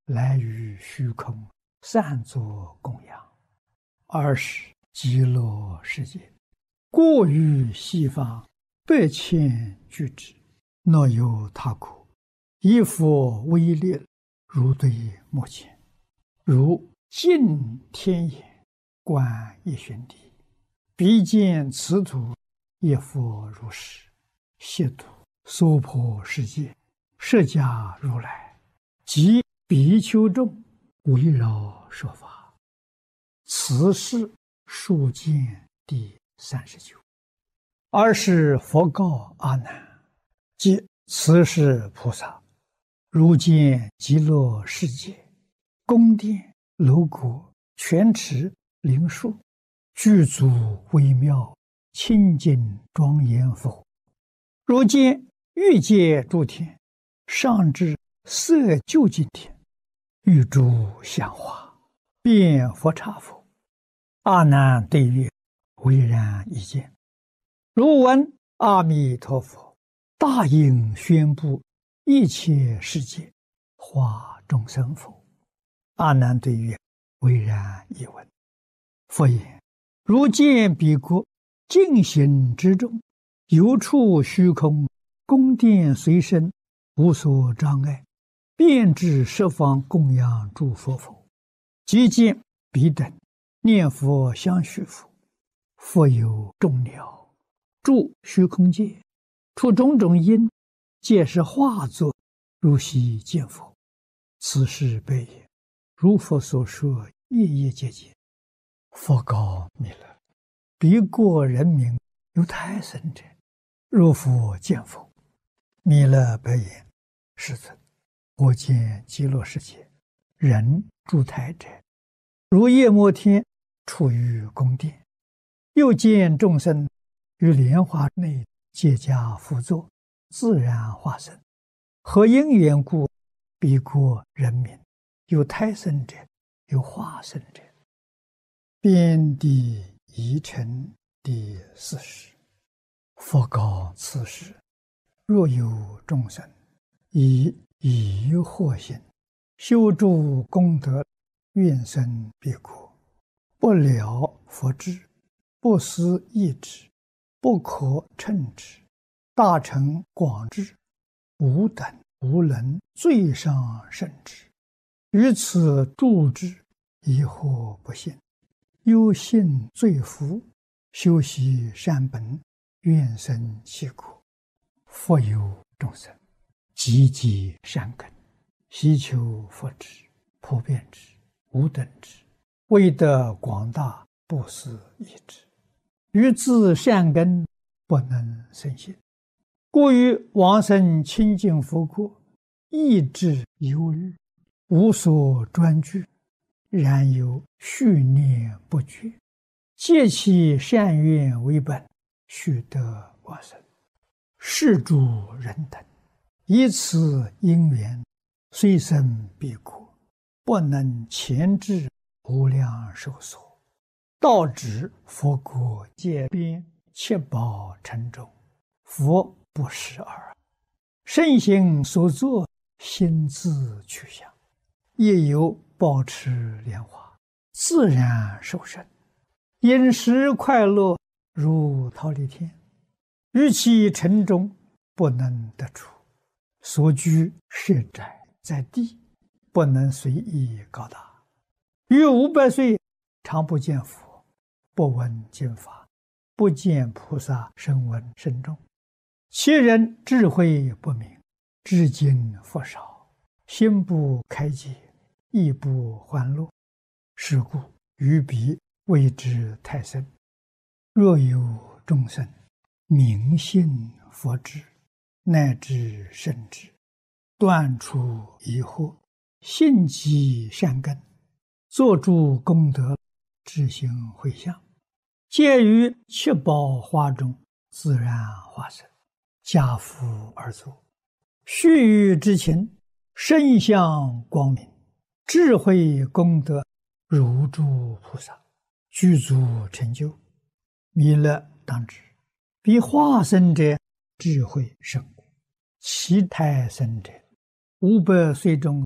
来于虚空，散作供养。二是极乐世界，过于西方百千俱之，若有他国，以佛威力，如对目前，如尽天眼，观一旬地，必见此土一佛如是，悉土娑婆世界，释迦如来及比丘众围绕说法。此是数见第39。二是佛告阿难，即此是菩萨，如见极乐世界，宫殿楼阁泉池灵树，具足微妙，清净庄严佛。如见欲界诸天，上至色究竟天，欲诸香花，遍佛刹佛。阿难对曰：唯然一见。如闻阿弥陀佛大应宣布一切世界化众生否？阿难对曰：唯然一闻。佛言：如见彼国净行之中，有处虚空，宫殿随身，无所障碍，遍至十方供养诸佛否？即见彼等念佛相续佛，佛有众鸟住虚空界，出种种因，皆是化作，如昔见佛。此事悲也。如佛所说，夜夜皆见。佛告弥勒：彼国人民有胎生者，若复见佛。弥勒白言：世尊，我见极乐世界人住胎者，如夜摩天处于宫殿，又见众生于莲花内皆加辅佐，自然化身。何因缘故？彼国人民有胎生者，有化身者。遍地遗尘第40。佛告此时：若有众生以疑惑心修诸功德，愿生彼国，不了佛智，不思议之，不可称之，大乘广智，无等无能，最上甚至。于此住之，疑惑不信，忧信罪福，修习善本，愿生其国。佛有众生积极善根，希求佛智，普遍之，无等之，为得广大，不思议之。于自善根不能生信，故于往生清净佛国，意志忧虑，无所专具，然有续念不绝，借其善愿为本，须得往生。是诸人等以此因缘，虽生彼国，不能前至无量寿所，到指佛国界边七宝城中，佛不识耳。圣行所作，心自去向，亦有保持莲花，自然受生，饮食快乐，如忉利天。于其城中不能得出，所居设宅在地，不能随意高大。于500岁常不见佛，不闻经法，不见菩萨声闻声众。其人智慧不明，知经佛少，心不开解，亦不欢乐。是故于彼谓之胎生。若有众生明信佛智，乃至圣智，断除疑惑，信积善根，作诸功德，知行回向，皆于七宝花中自然化身，家父而作。须臾之情，身相光明，智慧功德如诸菩萨，具足成就。弥勒当知，彼化身者智慧甚广，其胎生者500岁中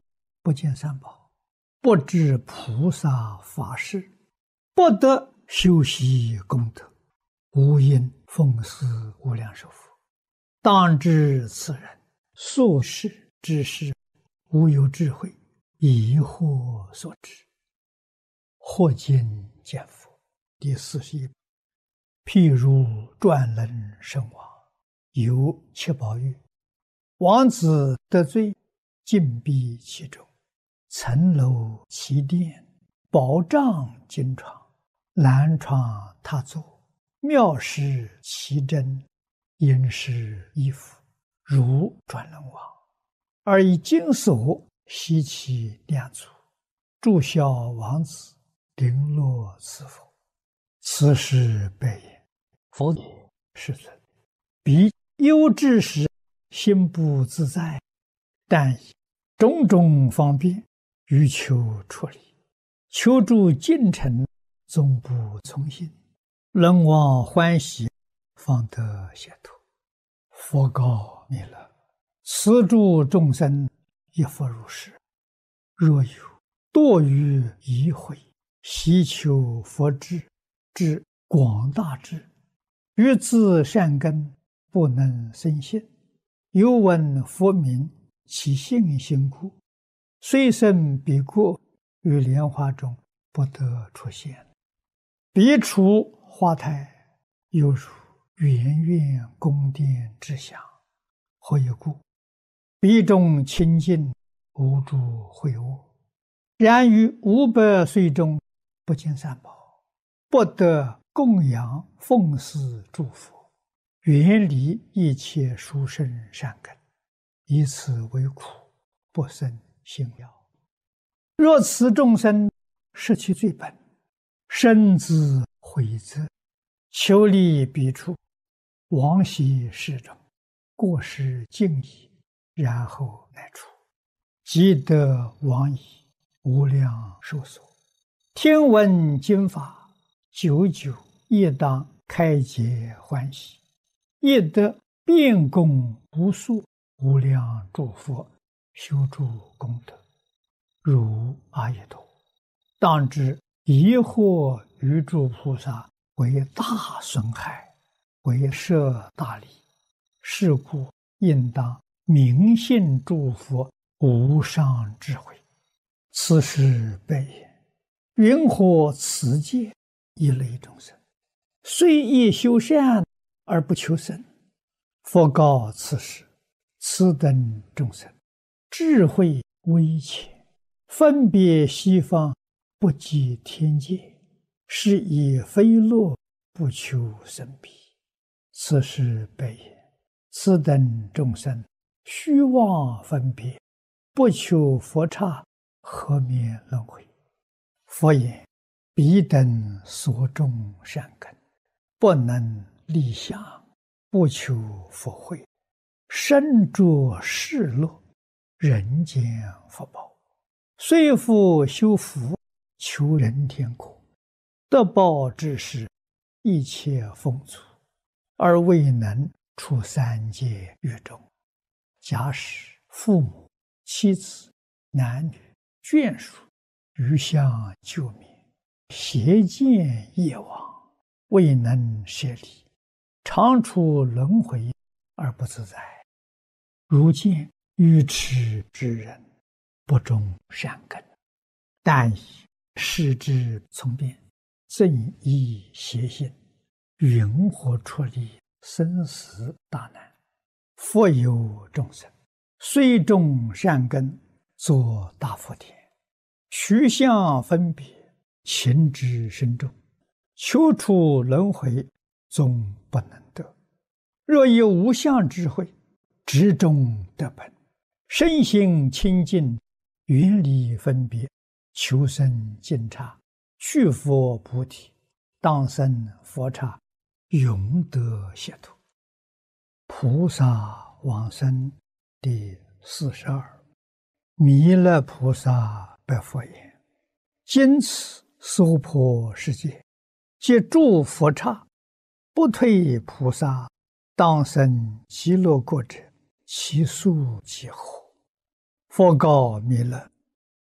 不见三宝，不知菩萨法事，不得修习功德，无因奉祀无量寿佛。当知此人所事之事，无有智慧，疑惑所致。或今见佛。第41。譬如转轮圣王，有七宝玉，王子得罪，禁闭其中，层楼其殿，宝帐金床，蓝床榻座，妙饰其珍，殷实衣服，如转轮王，而以金锁悉其两足，祝孝王子，绫罗赐佛。此事备言。佛也，世尊，彼忧之时，心不自在，但以种种方便，欲求处理，求助近臣，总不从心，人望欢喜，方得解脱。佛告弥勒：此诸众生亦复如是。若有堕于疑悔，希求佛智，之广大智，欲自善根，不能生信，又闻佛名，其信心故，虽生彼国，于莲花中不得出现。彼处花台，犹如圆圆宫殿之祥。何以故？彼中清净，无诸秽恶。然于500岁中，不见三宝，不得供养奉祀诸佛，远离一切殊胜善根，以此为苦，不生信要。若此众生失其罪本，深自悔责，求离彼处，往昔世中，过失尽已，然后乃出，即得往矣，无量寿所。听闻经法，久久亦当开解欢喜，亦得遍供无数无量诸佛，修诸功德，如阿逸多。当知疑惑于诸菩萨，为大损害，为摄大利。是故应当明信诸佛无上智慧。此事备言。云何此界一类众生，虽亦修善而不求生？佛告此事：此等众生，智慧微浅，分别西方，不及天界，是以非乐，不求生彼。此事备言。此等众生，虚妄分别，不求佛刹，何免轮回？佛言：彼等所种善根，不能立想，不求佛慧，身着世乐，人间福报，虽复修福，求人天国，得报之时，一切丰足，而未能出三界狱中。假使父母、妻子、男女、眷属余相救灭，邪见业往，未能舍离，常处轮回而不自在。如见愚痴之人，不种善根，但以视之从变，正依邪心，云何出离生死大难？复有众生，虽种善根，作大福田，取相分别，情之深重，求出轮回，终不能得。若有无相智慧，执中得本，身心清净，远离分别，求生净刹，去佛菩提，当生佛刹，永得解脱。菩萨往生第42。弥勒菩萨白佛言：今此娑婆世界，皆诸佛刹，不退菩萨，当生极乐国者，其数几何？佛告弥勒：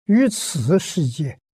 于此世界